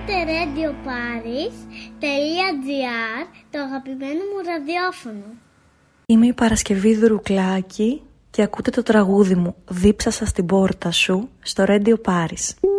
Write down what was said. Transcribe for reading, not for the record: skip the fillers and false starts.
ακούτε radioparis.gr, το αγαπημένο μου ραδιόφωνο. Είμαι η Παρασκευή Δουρουκλάκη και ακούτε το τραγούδι μου «Δίψασα στην πόρτα σου» στο Radio Paris.